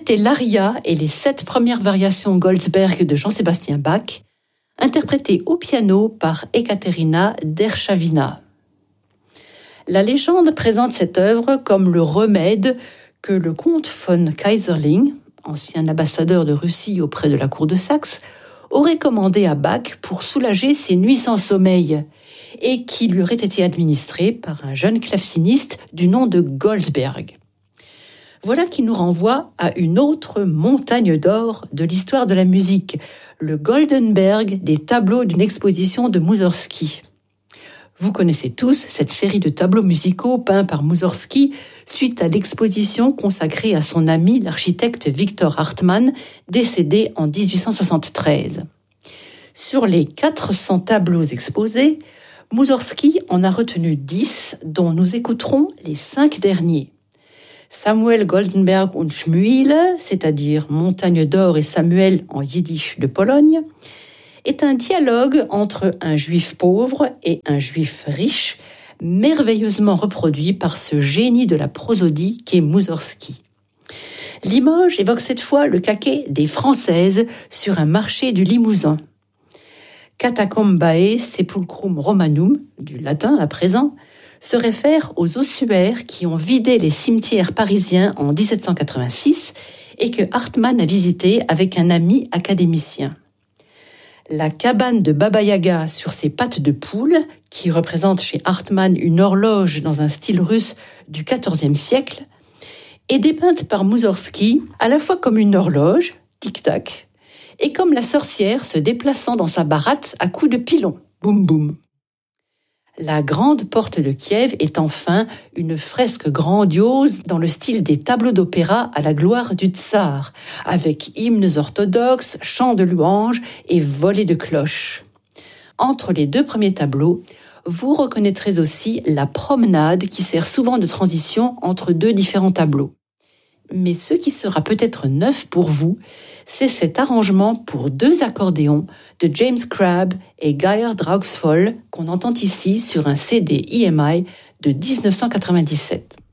C'était l'Aria et les 7 premières variations Goldsberg de Jean-Sébastien Bach, interprétées au piano par Ekaterina Derchavina. La légende présente cette œuvre comme le remède que le comte von Keyserling, ancien ambassadeur de Russie auprès de la cour de Saxe, aurait commandé à Bach pour soulager ses nuits sans sommeil et qui lui aurait été administré par un jeune claveciniste du nom de Goldsberg. Voilà qui nous renvoie à une autre montagne d'or de l'histoire de la musique, le Goldenberg des tableaux d'une exposition de Moussorgsky. Vous connaissez tous cette série de tableaux musicaux peints par Moussorgsky suite à l'exposition consacrée à son ami l'architecte Victor Hartmann, décédé en 1873. Sur les 400 tableaux exposés, Moussorgsky en a retenu 10, dont nous écouterons les 5 derniers. Samuel Goldenberg und Shmuel, c'est-à-dire Montagne d'or et Samuel en yiddish de Pologne, est un dialogue entre un juif pauvre et un juif riche, merveilleusement reproduit par ce génie de la prosodie qu'est Moussorgsky. Limoges évoque cette fois le caquet des Françaises sur un marché du Limousin. Catacombae sepulchrum Romanum, du latin à présent, se réfère aux ossuaires qui ont vidé les cimetières parisiens en 1786 et que Hartmann a visité avec un ami académicien. La cabane de Baba Yaga sur ses pattes de poule, qui représente chez Hartmann une horloge dans un style russe du XIVe siècle, est dépeinte par Moussorgsky à la fois comme une horloge, tic-tac, et comme la sorcière se déplaçant dans sa baratte à coups de pilon, boum boum. La grande porte de Kiev est enfin une fresque grandiose dans le style des tableaux d'opéra à la gloire du tsar, avec hymnes orthodoxes, chants de louanges et volées de cloches. Entre les 2 premiers tableaux, vous reconnaîtrez aussi la promenade qui sert souvent de transition entre 2 différents tableaux. Mais ce qui sera peut-être neuf pour vous, c'est cet arrangement pour 2 accordéons de James Crabb et Geir Draugsvoll qu'on entend ici sur un CD EMI de 1997.